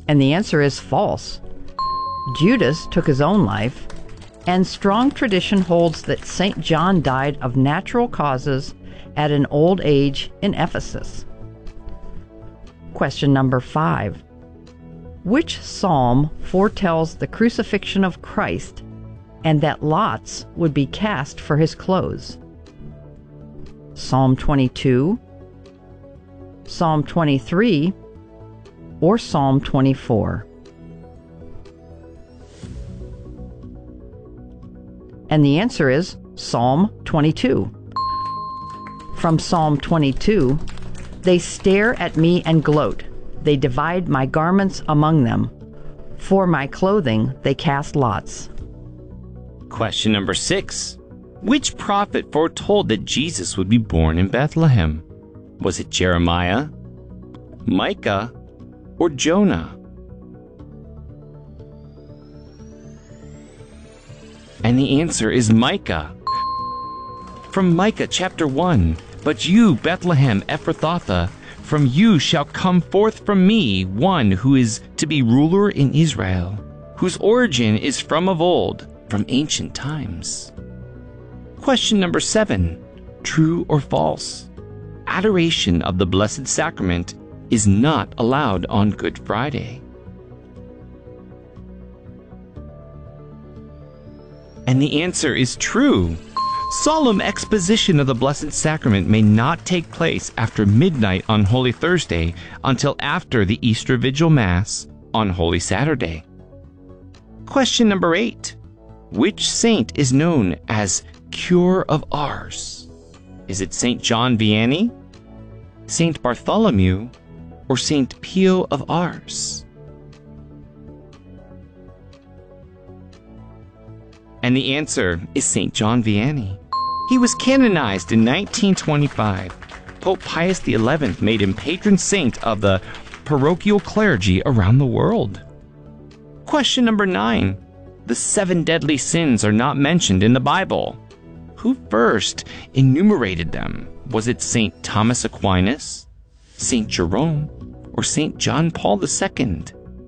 And the answer is false. Judas took his own life, and strong tradition holds that St. John died of natural causes at an old age in Ephesus. Question number 5. Which psalm foretells the crucifixion of Christ and that lots would be cast for his clothes? Psalm 22, Psalm 23, or Psalm 24? And the answer is Psalm 22. From Psalm 22, they stare at me and gloat. They divide my garments among them. For my clothing they cast lots. Question number 6. Which prophet foretold that Jesus would be born in Bethlehem? Was it Jeremiah, Micah, or Jonah? And the answer is Micah. From Micah chapter 1, But you, Bethlehem Ephrathah, from you shall come forth from me one who is to be ruler in Israel, whose origin is from of old, from ancient times. Question number 7. True or false? Adoration of the Blessed Sacrament is not allowed on Good Friday. And the answer is true. Solemn exposition of the Blessed Sacrament may not take place after midnight on Holy Thursday until after the Easter Vigil Mass on Holy Saturday. Question number 8. Which saint is known as Cure of Ars? Is it St. John Vianney, St. Bartholomew, or St. Pio of Ars? And the answer is St. John Vianney. He was canonized in 1925. Pope Pius XI made him patron saint of the parochial clergy around the world. Question number 9. The 7 deadly sins are not mentioned in the Bible. Who first enumerated them? Was it St. Thomas Aquinas, St. Jerome, or St. John Paul II?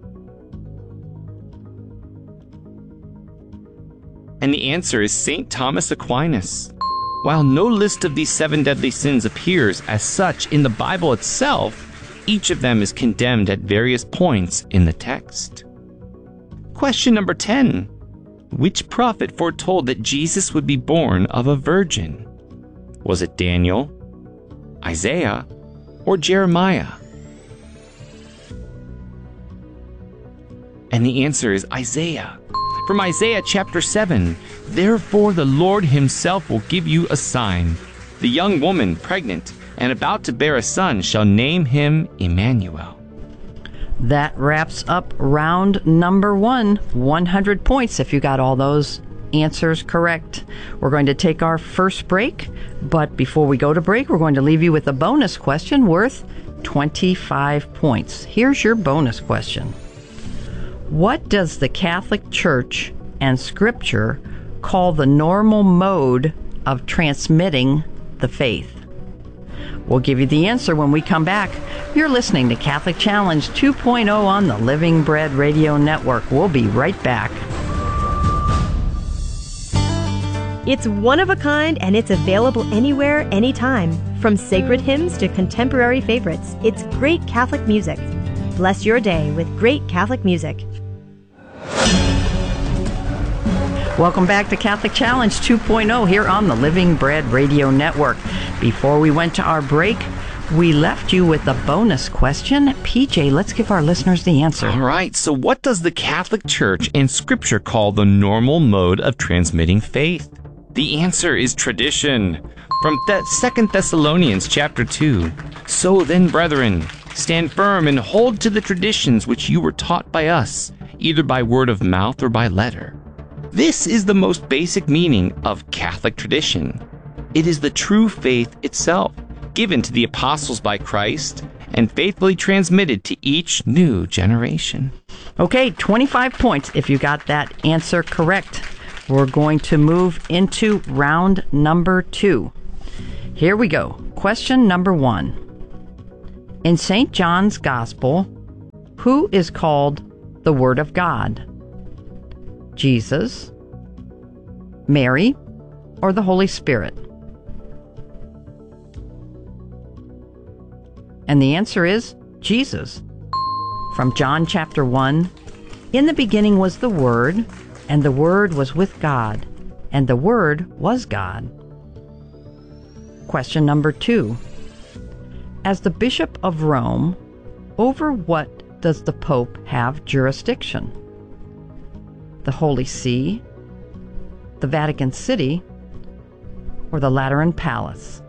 And the answer is St. Thomas Aquinas. While no list of these 7 deadly sins appears as such in the Bible itself, each of them is condemned at various points in the text. Question number 10. Which prophet foretold that Jesus would be born of a virgin? Was it Daniel, Isaiah, or Jeremiah? And the answer is Isaiah. From Isaiah chapter 7, Therefore the Lord himself will give you a sign. The young woman, pregnant and about to bear a son, shall name him Emmanuel. That wraps up round number 1. 100 points if you got all those answers correct. We're going to take our first break, but before we go to break, we're going to leave you with a bonus question worth 25 points. Here's your bonus question. What does the Catholic Church and Scripture call the normal mode of transmitting the faith? We'll give you the answer when we come back. You're listening to Catholic Challenge 2.0 on the Living Bread Radio Network. We'll be right back. It's one of a kind, and it's available anywhere, anytime. From sacred hymns to contemporary favorites, it's great Catholic music. Bless your day with great Catholic music. Welcome back to Catholic Challenge 2.0 here on the Living Bread Radio Network. Before we went to our break, we left you with a bonus question. PJ, let's give our listeners the answer. All right, so what does the Catholic Church and Scripture call the normal mode of transmitting faith? The answer is tradition. From 2 Thessalonians chapter 2, So then, brethren, stand firm and hold to the traditions which you were taught by us, either by word of mouth or by letter. This is the most basic meaning of Catholic tradition. It is the true faith itself, given to the apostles by Christ and faithfully transmitted to each new generation. Okay, 25 points if you got that answer correct. We're going to move into round number 2. Here we go. Question number 1. In St. John's Gospel, Who is called the Word of God? Jesus, Mary, or the Holy Spirit? And the answer is Jesus. From John chapter 1, "In the beginning was the Word, and the Word was with God, and the Word was God." Question number 2. As the Bishop of Rome, over what does the Pope have jurisdiction? The Holy See, the Vatican City, or the Lateran Palace?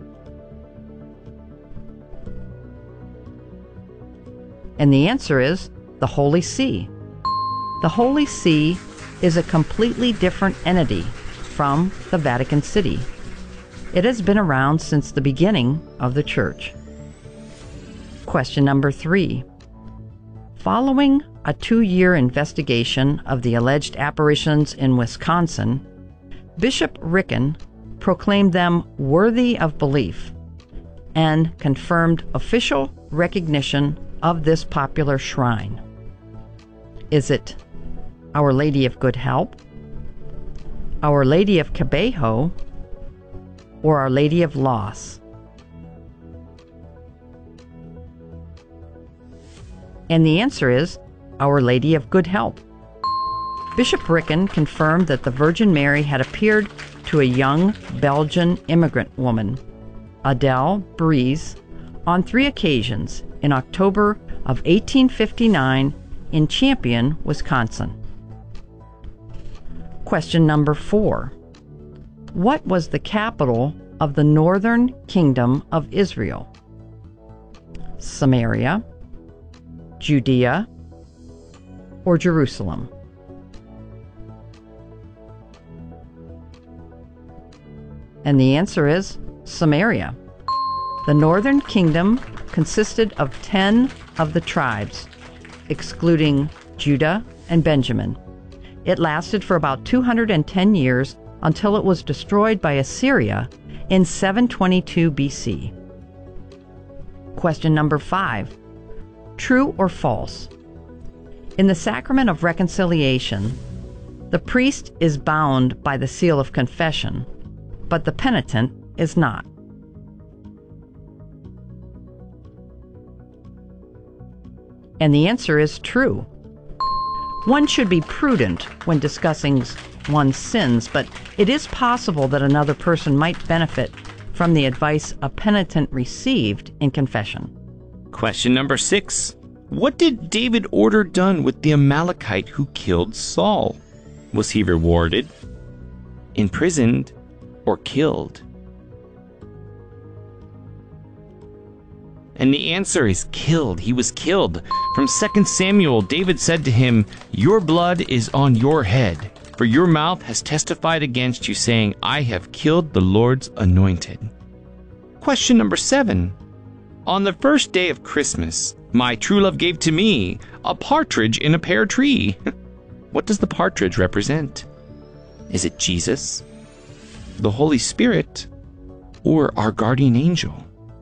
And the answer is the Holy See. The Holy See is a completely different entity from the Vatican City. It has been around since the beginning of the Church. Question number 3. Following a 2-year investigation of the alleged apparitions in Wisconsin, Bishop Ricken proclaimed them worthy of belief and confirmed official recognition of this popular shrine. Is it Our Lady of Good Help, Our Lady of Kibeho, or Our Lady of Loss? And the answer is Our Lady of Good Help. Bishop Ricken confirmed that the Virgin Mary had appeared to a young Belgian immigrant woman, Adele Bries, on 3 occasions in October of 1859 in Champion, Wisconsin. Question number 4. What was the capital of the northern kingdom of Israel? Samaria, Judea, or Jerusalem? And the answer is Samaria. The northern kingdom consisted of 10 of the tribes, excluding Judah and Benjamin. It lasted for about 210 years until it was destroyed by Assyria in 722 BC. Question number 5. True or false? In the sacrament of reconciliation, the priest is bound by the seal of confession, but the penitent is not. And the answer is true. One should be prudent when discussing one's sins, but it is possible that another person might benefit from the advice a penitent received in confession. Question number 6. What did David order done with the Amalekite who killed Saul? Was he rewarded, imprisoned, or killed? And the answer is killed. He was killed. From 2 Samuel, David said to him, "Your blood is on your head, for your mouth has testified against you, saying, I have killed the Lord's anointed." Question number 7. On the first day of Christmas, my true love gave to me a partridge in a pear tree. What does the partridge represent? Is it Jesus, the Holy Spirit, or our guardian angel?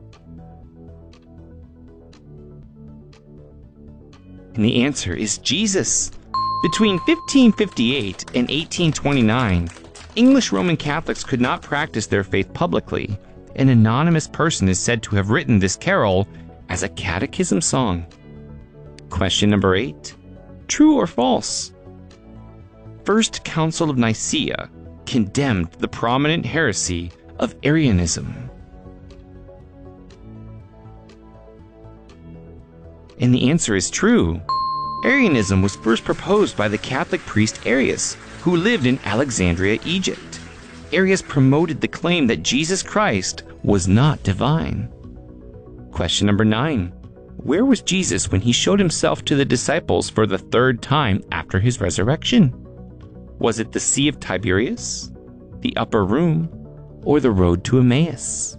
And the answer is Jesus. Between 1558 and 1829, English Roman Catholics could not practice their faith publicly. An anonymous person is said to have written this carol as a catechism song. Question number 8. True or false? First Council of Nicaea condemned the prominent heresy of Arianism. And the answer is true. Arianism was first proposed by the Catholic priest Arius, who lived in Alexandria, Egypt. Arius promoted the claim that Jesus Christ was not divine. Question number 9. Where was Jesus when he showed himself to the disciples for the 3rd time after his resurrection? Was it the Sea of Tiberias, the upper room, or the road to Emmaus?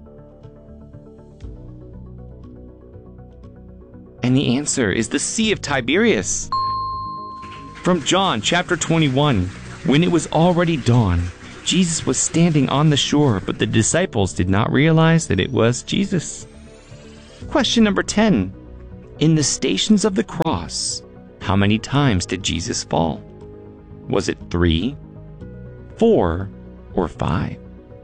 And the answer is the Sea of Tiberias. From John chapter 21, when it was already dawn, Jesus was standing on the shore, but the disciples did not realize that it was Jesus. Question number 10. In the Stations of the Cross, how many times did Jesus fall? Was it 3, 4, or 5?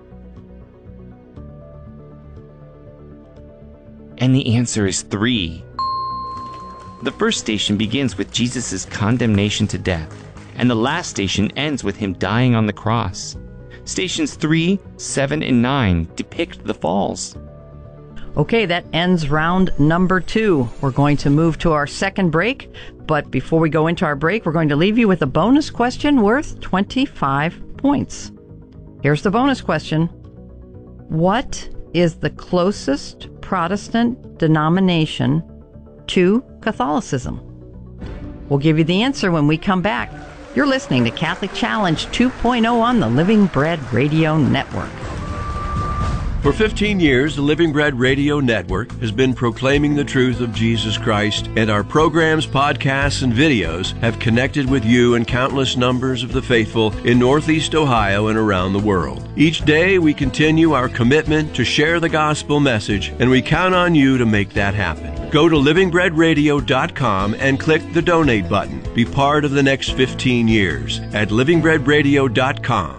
And the answer is 3. The first station begins with Jesus' condemnation to death, and the last station ends with him dying on the cross. Stations 3, 7, and 9 depict the falls. Okay, that ends round number 2. We're going to move to our second break, but before we go into our break, we're going to leave you with a bonus question worth 25 points. Here's the bonus question. What is the closest Protestant denomination to Catholicism? We'll give you the answer when we come back. You're listening to Catholic Challenge 2.0 on the Living Bread Radio Network. For 15 years, the Living Bread Radio Network has been proclaiming the truth of Jesus Christ, and our programs, podcasts, and videos have connected with you and countless numbers of the faithful in Northeast Ohio and around the world. Each day, we continue our commitment to share the gospel message, and we count on you to make that happen. Go to livingbreadradio.com and click the donate button. Be part of the next 15 years at livingbreadradio.com.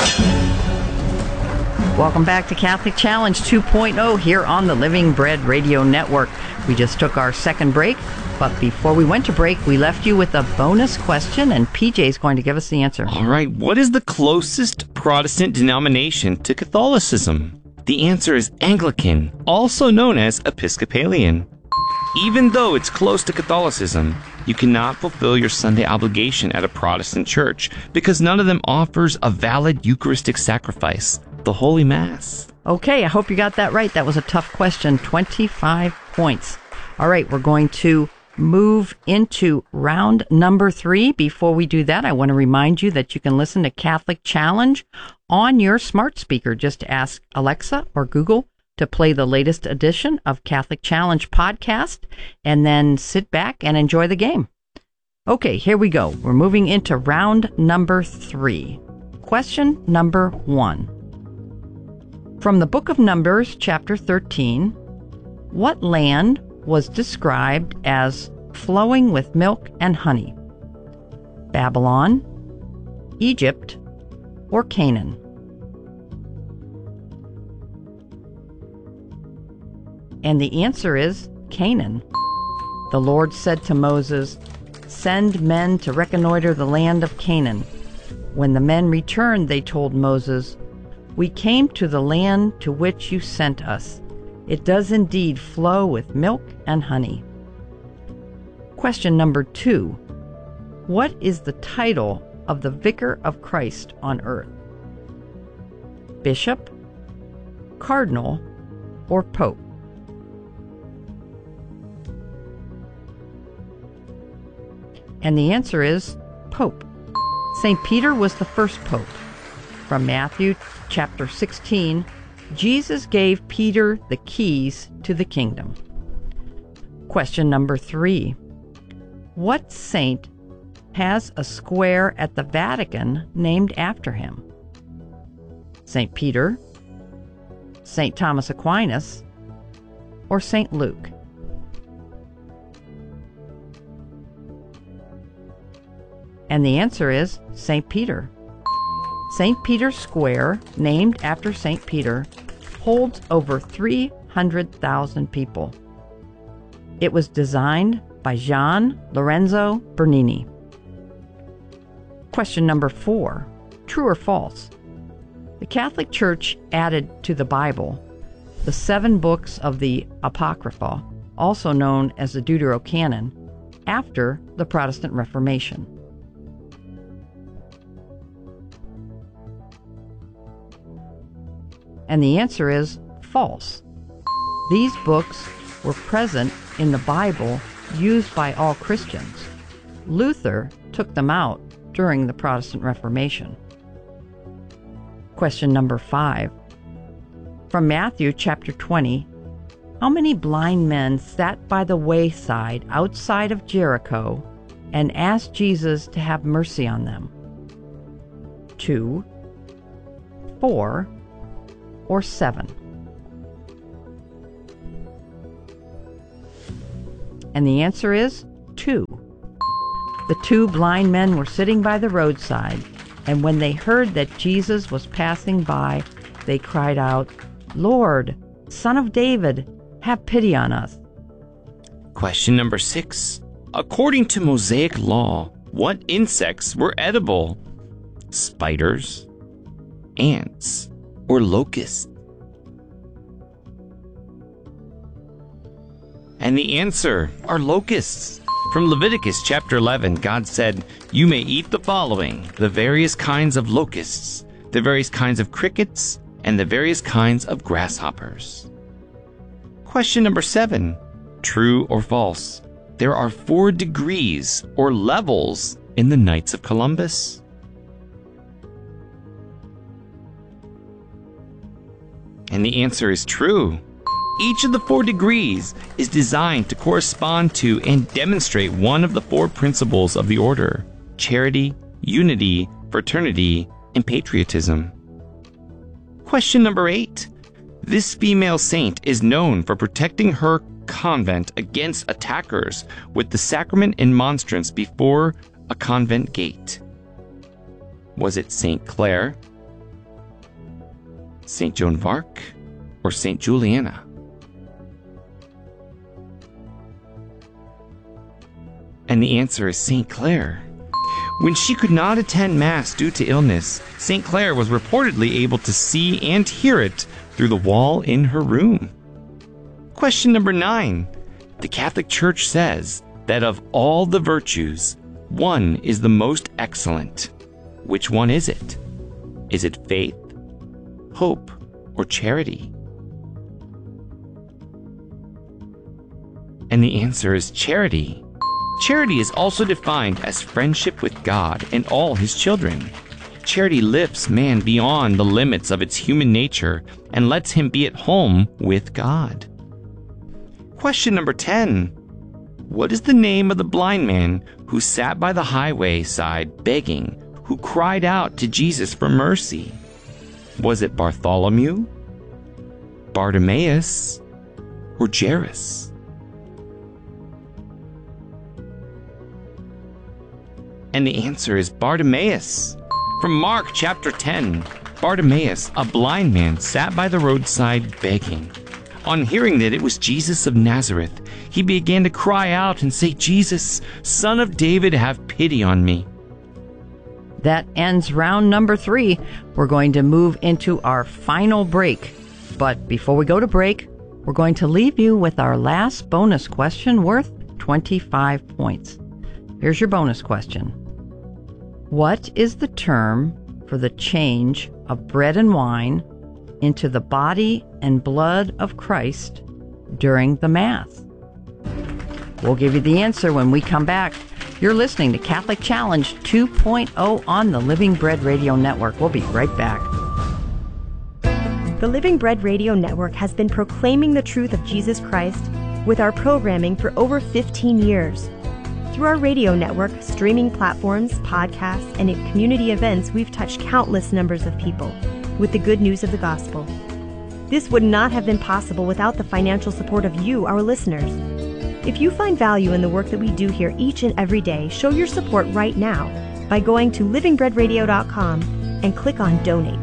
Welcome back to Catholic Challenge 2.0 here on the Living Bread Radio Network. We just took our second break, but before we went to break, we left you with a bonus question, and PJ is going to give us the answer. All right, what is the closest Protestant denomination to Catholicism? The answer is Anglican, also known as Episcopalian. Even though it's close to Catholicism, you cannot fulfill your Sunday obligation at a Protestant church because none of them offers a valid Eucharistic sacrifice, the Holy Mass. Okay, I hope you got that right. That was a tough question. 25 points. All right, we're going to move into round number 3. Before we do that, I want to remind you that you can listen to Catholic Challenge on your smart speaker. Just ask Alexa or Google to play the latest edition of Catholic Challenge podcast, and then sit back and enjoy the game. Okay, here we go. We're moving into round number 3. Question number 1. From the book of Numbers, chapter 13, what land was described as flowing with milk and honey? Babylon, Egypt, or Canaan? And the answer is Canaan. The Lord said to Moses, "Send men to reconnoiter the land of Canaan." When the men returned, they told Moses, "We came to the land to which you sent us. It does indeed flow with milk and honey." Question number 2. What is the title of the Vicar of Christ on earth? Bishop, Cardinal, or Pope? And the answer is Pope. St. Peter was the first pope. From Matthew chapter 16, Jesus gave Peter the keys to the kingdom. Question number 3. What saint has a square at the Vatican named after him? St. Peter, St. Thomas Aquinas, or St. Luke? And the answer is St. Peter. St. Peter's Square, named after St. Peter, holds over 300,000 people. It was designed by Gian Lorenzo Bernini. Question number 4. True or false? The Catholic Church added to the Bible the 7 books of the Apocrypha, also known as the Deuterocanon, after the Protestant Reformation. And the answer is false. These books were present in the Bible used by all Christians. Luther took them out during the Protestant Reformation. Question number 5. From Matthew chapter 20, how many blind men sat by the wayside outside of Jericho and asked Jesus to have mercy on them? 2, 4, or 7? And the answer is 2. The 2 blind men were sitting by the roadside, and when they heard that Jesus was passing by, they cried out, "Lord, Son of David, have pity on us." Question number 6. According to Mosaic law, what insects were edible? Spiders, ants, or locusts? And the answer are locusts. From Leviticus chapter 11, God said, "You may eat the following, the various kinds of locusts, the various kinds of crickets, and the various kinds of grasshoppers." Question number 7. True or false? There are 4 degrees or levels in the Knights of Columbus. And the answer is true. Each of the 4 degrees is designed to correspond to and demonstrate one of the 4 principles of the order: charity, unity, fraternity, and patriotism. Question number 8. This female saint is known for protecting her convent against attackers with the sacrament and monstrance before a convent gate. Was it Saint Clare, Saint Joan of Arc, or Saint Juliana? And the answer is Saint Clare. When she could not attend Mass due to illness, Saint Clare was reportedly able to see and hear it through the wall in her room. Question number 9. The Catholic Church says that of all the virtues, one is the most excellent. Which one is it? Is it faith, hope, or charity? And the answer is charity. Charity is also defined as friendship with God and all His children. Charity lifts man beyond the limits of its human nature and lets him be at home with God. Question number 10. What is the name of the blind man who sat by the highway side begging, who cried out to Jesus for mercy? Was it Bartholomew, Bartimaeus, or Jairus? And the answer is Bartimaeus. From Mark chapter 10, Bartimaeus, a blind man, sat by the roadside begging. On hearing that it was Jesus of Nazareth, he began to cry out and say, "Jesus, Son of David, have pity on me." That ends round number 3. We're going to move into our final break. But before we go to break, we're going to leave you with our last bonus question worth 25 points. Here's your bonus question. What is the term for the change of bread and wine into the body and blood of Christ during the Mass? We'll give you the answer when we come back. You're listening to Catholic Challenge 2.0 on the Living Bread Radio Network. We'll be right back. The Living Bread Radio Network has been proclaiming the truth of Jesus Christ with our programming for over 15 years. Through our radio network, streaming platforms, podcasts, and in community events, we've touched countless numbers of people with the good news of the gospel. This would not have been possible without the financial support of you, our listeners. If you find value in the work that we do here each and every day, show your support right now by going to livingbreadradio.com and click on Donate.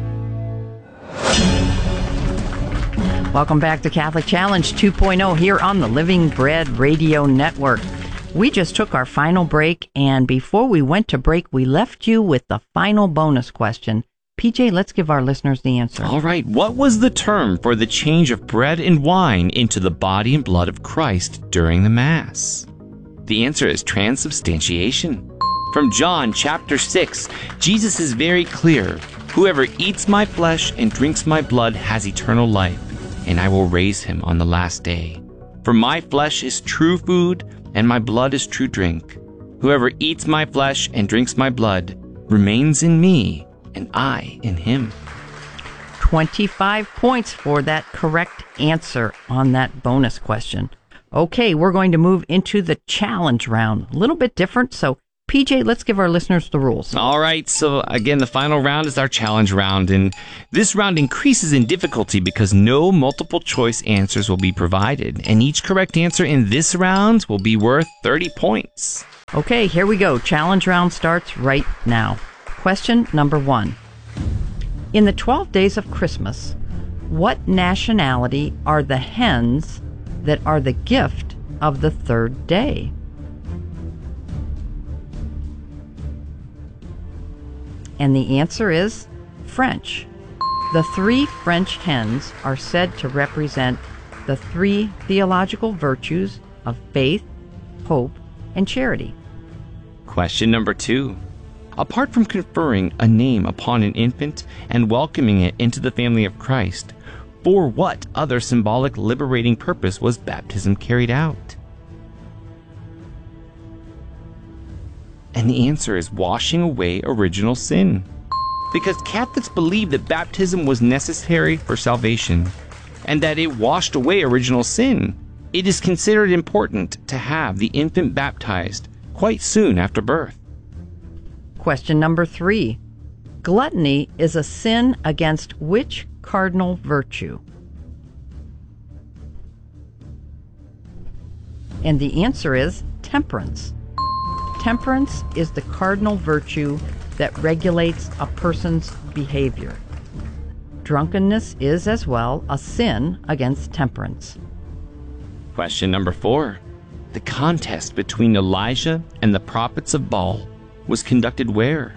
Welcome back to Catholic Challenge 2.0 here on the Living Bread Radio Network. We just took our final break, and before we went to break, we left you with the final bonus question. PJ, let's give our listeners the answer. All right. What was the term for the change of bread and wine into the body and blood of Christ during the Mass? The answer is transubstantiation. From John chapter 6, Jesus is very clear. "Whoever eats my flesh and drinks my blood has eternal life, and I will raise him on the last day. For my flesh is true food, and my blood is true drink. Whoever eats my flesh and drinks my blood remains in me, and I in him." 25 points for that correct answer on that bonus question. Okay, we're going to move into the challenge round. A little bit different, so PJ, let's give our listeners the rules. All right, so again, the final round is our challenge round, and this round increases in difficulty because no multiple choice answers will be provided, and each correct answer in this round will be worth 30 points. Okay, here we go. Challenge round starts right now. Question number 1. In the 12 days of Christmas, what nationality are the hens that are the gift of the third day? And the answer is French. The 3 French hens are said to represent the 3 theological virtues of faith, hope, and charity. Question number 2. Apart from conferring a name upon an infant and welcoming it into the family of Christ, for what other symbolic liberating purpose was baptism carried out? And the answer is washing away original sin. Because Catholics believe that baptism was necessary for salvation and that it washed away original sin, it is considered important to have the infant baptized quite soon after birth. Question number 3. Gluttony is a sin against which cardinal virtue? And the answer is temperance. Temperance is the cardinal virtue that regulates a person's behavior. Drunkenness is as well a sin against temperance. Question number 4. The contest between Elijah and the prophets of Baal was conducted where?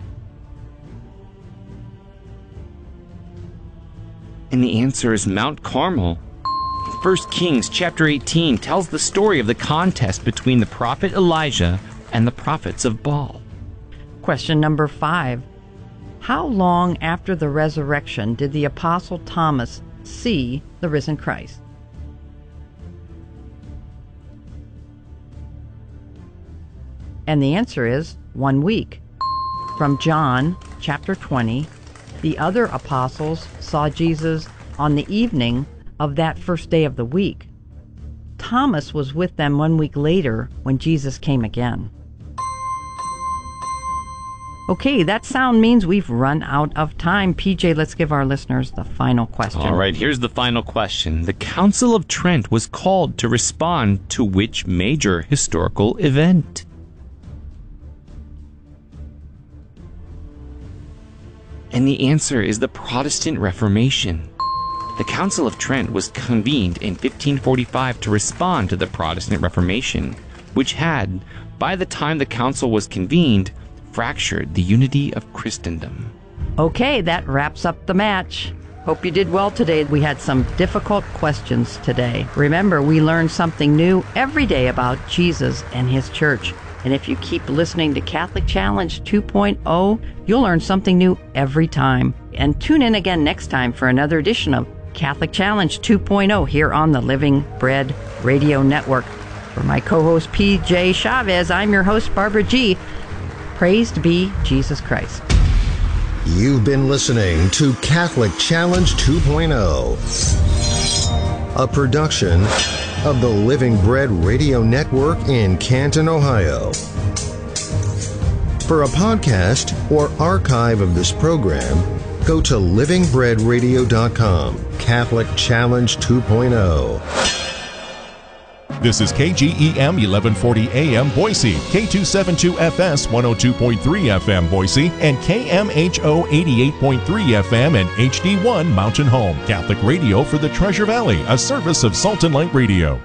And the answer is Mount Carmel. 1 Kings chapter 18 tells the story of the contest between the prophet Elijah and the prophets of Baal. Question number 5. How long after the resurrection did the Apostle Thomas see the risen Christ? And the answer is 1 week. From John chapter 20, the other apostles saw Jesus on the evening of that first day of the week. Thomas was with them 1 week later when Jesus came again. Okay, that sound means we've run out of time. PJ, let's give our listeners the final question. All right, here's the final question. The Council of Trent was called to respond to which major historical event? And the answer is the Protestant Reformation. The Council of Trent was convened in 1545 to respond to the Protestant Reformation, which had, by the time the council was convened, fractured the unity of Christendom. Okay, that wraps up the match. Hope you did well today. We had some difficult questions today. Remember, we learn something new every day about Jesus and his church. And if you keep listening to Catholic Challenge 2.0, you'll learn something new every time. And tune in again next time for another edition of Catholic Challenge 2.0 here on the Living Bread Radio Network. For my co-host PJ Chavez, I'm your host Barbara G. Praised be Jesus Christ. You've been listening to Catholic Challenge 2.0, a production of the Living Bread Radio Network in Canton, Ohio. For a podcast or archive of this program, go to livingbreadradio.com, Catholic Challenge 2.0. This is KGEM 1140 AM Boise, K272FS 102.3 FM Boise, and KMHO 88.3 FM and HD1 Mountain Home. Catholic radio for the Treasure Valley, a service of Salt and Light Radio.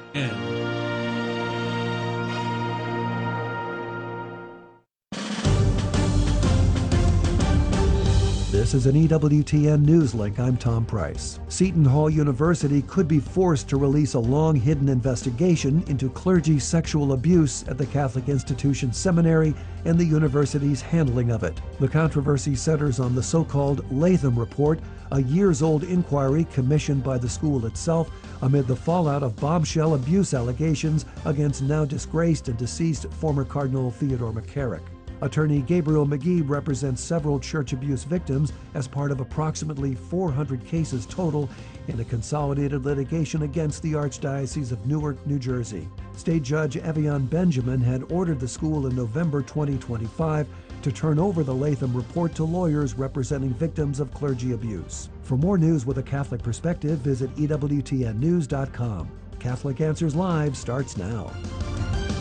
This is an EWTN News Link. I'm Tom Price. Seton Hall University could be forced to release a long-hidden investigation into clergy sexual abuse at the Catholic Institution Seminary and the university's handling of it. The controversy centers on the so-called Latham Report, a years-old inquiry commissioned by the school itself amid the fallout of bombshell abuse allegations against now disgraced and deceased former Cardinal Theodore McCarrick. Attorney Gabriel McGee represents several church abuse victims as part of approximately 400 cases total in a consolidated litigation against the Archdiocese of Newark, New Jersey. State Judge Evian Benjamin had ordered the school in November 2025 to turn over the Latham report to lawyers representing victims of clergy abuse. For more news with a Catholic perspective, visit EWTNnews.com. Catholic Answers Live starts now.